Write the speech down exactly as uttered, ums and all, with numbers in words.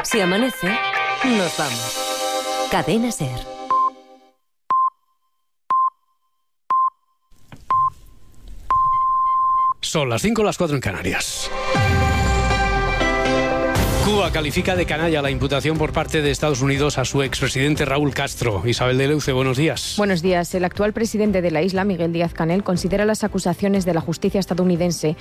Si amanece, nos vamos. Cadena SER. Son las cinco, las cuatro en Canarias. Cuba califica de canalla la imputación por parte de Estados Unidos a su expresidente Raúl Castro. Isabel de Leuce, buenos días. Buenos días. El actual presidente de la isla, Miguel Díaz-Canel, considera las acusaciones de la justicia estadounidense